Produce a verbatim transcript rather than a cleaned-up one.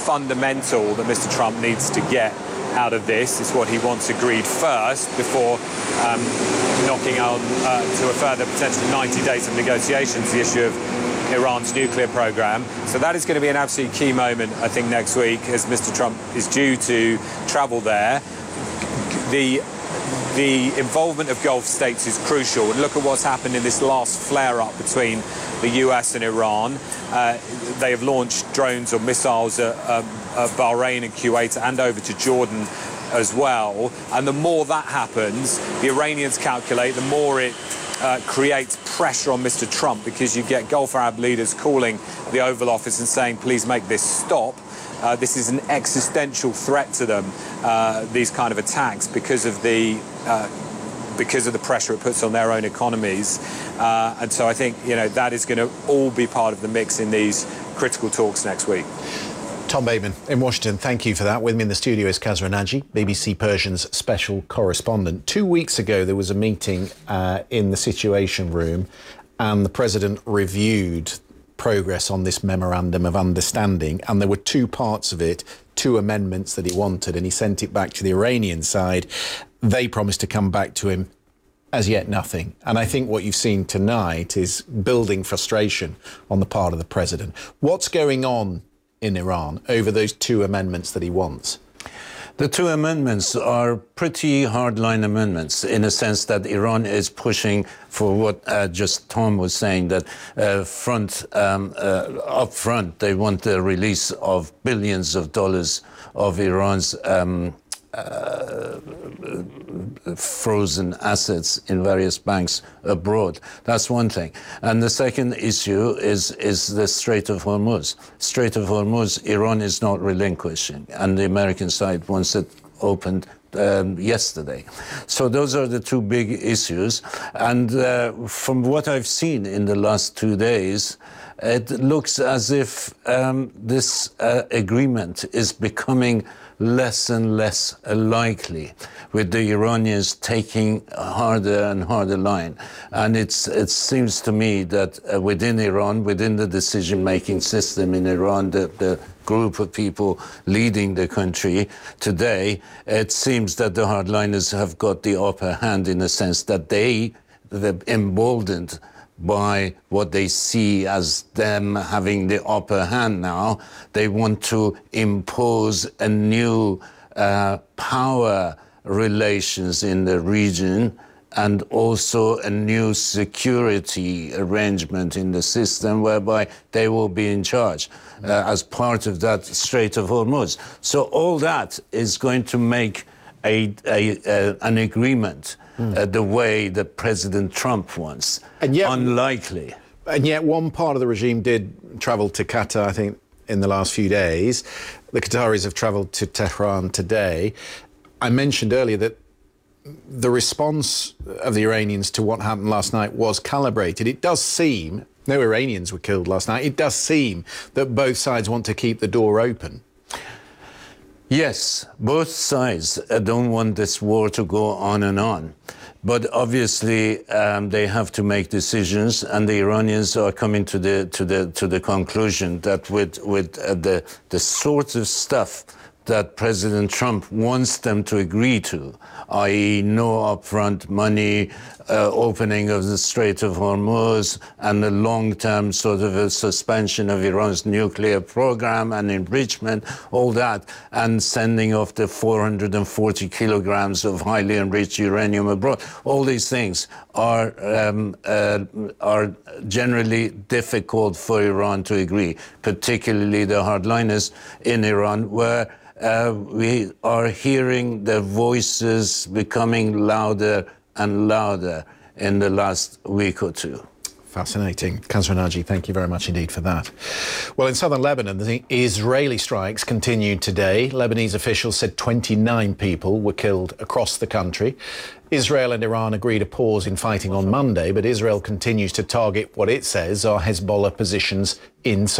fundamental that Mister Trump needs to get out of this. It's what he wants agreed first before um, knocking on uh, to a further potentially ninety days of negotiations, the issue of Iran's nuclear program. So that is going to be an absolutely key moment, I think, next week, as Mister Trump is due to travel there. The The involvement of Gulf states is crucial. And look at what's happened in this last flare-up between the U S and Iran. Uh, they have launched drones or missiles at, um, at Bahrain and Kuwait and over to Jordan as well. And the more that happens, the Iranians calculate, the more it uh, creates pressure on Mister Trump, because you get Gulf Arab leaders calling the Oval Office and saying, please make this stop. Uh, this is an existential threat to them, uh, these kind of attacks, because of the uh, because of the pressure it puts on their own economies. Uh, and so I think, you know, that is going to all be part of the mix in these critical talks next week. Tom Bateman in Washington, thank you for that. With me in the studio is Kasra Naji, B B C Persian's special correspondent. Two weeks ago, there was a meeting uh, in the Situation Room, and the President reviewed progress on this memorandum of understanding, and there were two parts of it, two amendments that he wanted, and he sent it back to the Iranian side. They promised to come back to him. As yet, nothing. And I think what you've seen tonight is building frustration on the part of the president. What's going on in Iran over those two amendments that he wants? The two amendments are pretty hardline amendments, in a sense that Iran is pushing for what uh, just Tom was saying, that uh, front um, uh, up front they want the release of billions of dollars of Iran's um, uh, frozen assets in various banks abroad. That's one thing. And the second issue is is the Strait of Hormuz. Strait of Hormuz, Iran is not relinquishing, and the American side wants it opened um, yesterday. So those are the two big issues. And uh, from what I've seen in the last two days, it looks as if um, this uh, agreement is becoming less and less likely, with the Iranians taking a harder and harder line. And it's, it seems to me that uh, within Iran, within the decision-making system in Iran, the, the group of people leading the country today, it seems that the hardliners have got the upper hand, in the sense that they, they're emboldened by what they see as them having the upper hand now. They want to impose a new uh, power relations in the region, and also a new security arrangement in the system whereby they will be in charge uh, as part of that Strait of Hormuz. So all that is going to make a, a, a, an agreement Mm. Uh, the way that President Trump wants. And yet, unlikely. And yet one part of the regime did travel to Qatar, I think, in the last few days. The Qataris have travelled to Tehran today. I mentioned earlier that the response of the Iranians to what happened last night was calibrated. It does seem, no Iranians were killed last night, it does seem that both sides want to keep the door open. Yes, both sides don't want this war to go on and on. But obviously, um, they have to make decisions, and the Iranians are coming to the to the to the conclusion that with with uh, the the sort of stuff that President Trump wants them to agree to, that is no upfront money, uh, opening of the Strait of Hormuz, and a long-term sort of a suspension of Iran's nuclear program and enrichment, all that, and sending off the four hundred forty kilograms of highly enriched uranium abroad. All these things are, um, uh, are generally difficult for Iran to agree, particularly the hardliners in Iran, where Uh, we are hearing the voices becoming louder and louder in the last week or two. Fascinating. Kasra Naji, thank you very much indeed for that. Well, in southern Lebanon, the Israeli strikes continued today. Lebanese officials said twenty-nine people were killed across the country. Israel and Iran agreed a pause in fighting on Monday, but Israel continues to target what it says are Hezbollah positions in